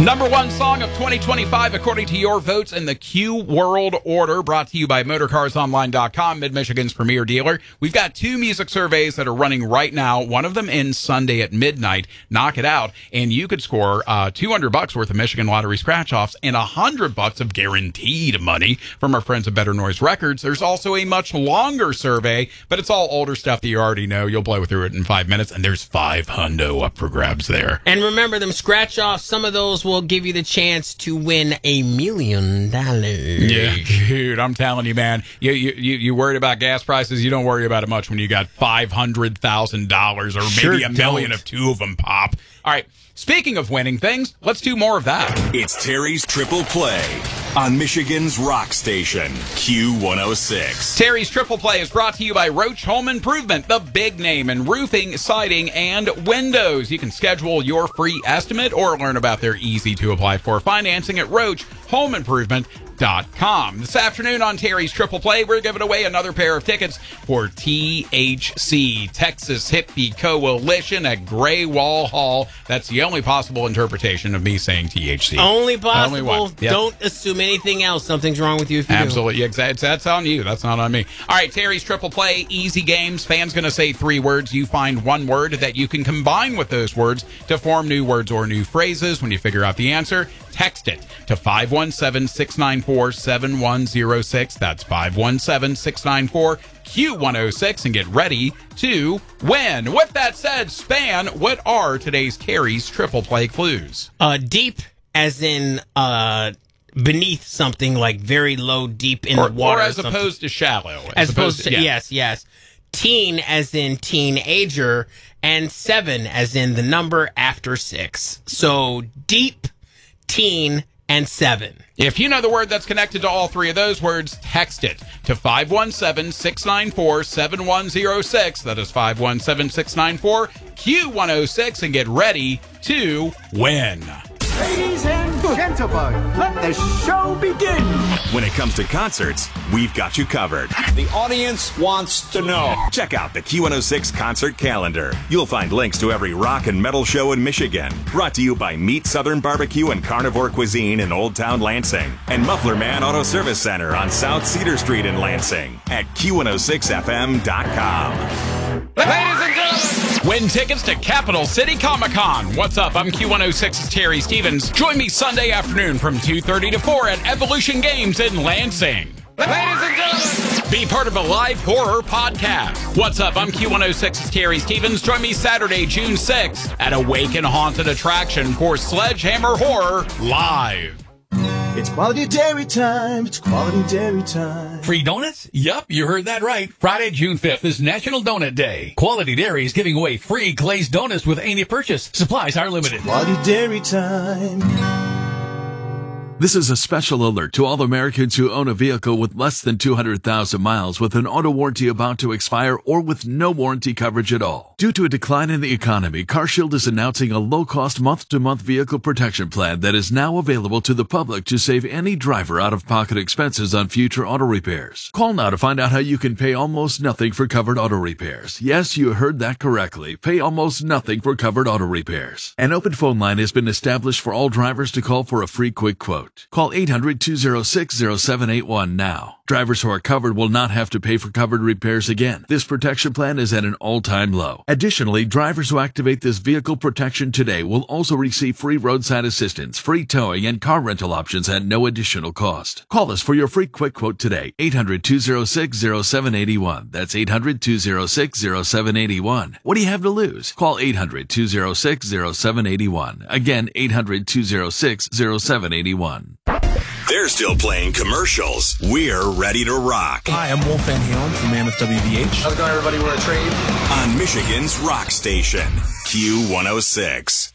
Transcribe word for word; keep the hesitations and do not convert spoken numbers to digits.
Number one song of twenty twenty-five, according to your votes in the Q World Order, brought to you by Motor Cars Online dot com, Mid-Michigan's premier dealer. We've got two music surveys that are running right now. One of them ends Sunday at midnight. Knock it out, and you could score uh, two hundred bucks worth of Michigan Lottery scratch-offs and one hundred bucks of guaranteed money from our friends at Better Noise Records. There's also a much longer survey, but it's all older stuff that you already know. You'll blow through it in five minutes, and there's five hundo up for grabs there. And remember, them scratch-offs, some of those will give you the chance to win a million dollars. Yeah, dude, I'm telling you, man. You you you, you worried about gas prices? You don't worry about it much when you got five hundred thousand dollars or maybe Sure a million don't. if two of them pop. All right, speaking of winning things, let's do more of that. It's Terry's Triple Play on Michigan's rock station, Q one oh six. Terry's Triple Play is brought to you by Roach Home Improvement, the big name in roofing, siding, and windows. You can schedule your free estimate or learn about their easy-to-apply for financing at roach home improvement dot com. This afternoon on Terry's Triple Play, we're giving away another pair of tickets for T H C, Texas Hippie Coalition at Gray Wall Hall. That's the only possible interpretation of me saying T H C. Only possible. Only one. Yep. Don't assume anything else. Something's wrong with you if you Absolutely. Exactly. That's on you. That's not on me. All right, Terry's Triple Play, easy games. Fan's going to say three words. You find one word that you can combine with those words to form new words or new phrases. When you figure out the answer, text it to five one seven, six nine four, seven one zero six. That's five one seven, six nine four, Q one oh six, and get ready to win. With that said, Span, what are today's Terry's Triple Play clues? Uh, deep, as in uh, beneath something, like very low, deep in Or, the water. or as or something. opposed to shallow. As opposed to, yeah. yes, yes. Teen, as in teenager, and seven, as in the number after six. So deep, teen, and seven. If you know the word that's connected to all three of those words, text it to five one seven, six nine four, seven one zero six. That is five one seven, six nine four, Q one oh six, and get ready to win. Ladies and gentlemen, let the show begin. When it comes to concerts, we've got you covered. The audience wants to know. Check out the Q one oh six concert calendar. You'll find links to every rock and metal show in Michigan. Brought to you by Meat Southern Barbecue and Carnivore Cuisine in Old Town Lansing. And Muffler Man Auto Service Center on South Cedar Street in Lansing at Q one oh six F M dot com. Ladies and gentlemen, win tickets to Capital City Comic Con. What's up? I'm Q one oh six's Terry Stevens. Join me Sunday afternoon from two thirty to four at Evolution Games in Lansing. Ladies and gentlemen, be part of a live horror podcast. What's up? I'm Q one oh six's Terry Stevens. Join me Saturday, June sixth at Awaken Haunted Attraction for Sledgehammer Horror Live. It's quality dairy time. It's quality dairy time. Free donuts? Yup, you heard that right. Friday, June fifth is National Donut Day. Quality Dairy is giving away free glazed donuts with any purchase. Supplies are limited. Quality dairy time. This is a special alert to all Americans who own a vehicle with less than two hundred thousand miles with an auto warranty about to expire or with no warranty coverage at all. Due to a decline in the economy, CarShield is announcing a low-cost month-to-month vehicle protection plan that is now available to the public to save any driver out-of-pocket expenses on future auto repairs. Call now to find out how you can pay almost nothing for covered auto repairs. Yes, you heard that correctly. Pay almost nothing for covered auto repairs. An open phone line has been established for all drivers to call for a free quick quote. Call eight hundred, two oh six, oh seven eight one now. Drivers who are covered will not have to pay for covered repairs again. This protection plan is at an all-time low. Additionally, drivers who activate this vehicle protection today will also receive free roadside assistance, free towing, and car rental options at no additional cost. Call us for your free quick quote today. eight hundred, two oh six, oh seven eight one. That's eight hundred, two oh six, oh seven eight one. What do you have to lose? Call eight hundred, two oh six, oh seven eight one. Again, eight hundred, two oh six, oh seven eight one. They're still playing commercials. We're ready to rock. Hi, I'm Wolf Van Halen from Mammoth W V H. How's it going, everybody? We're a trade. On Michigan's rock station, Q one oh six.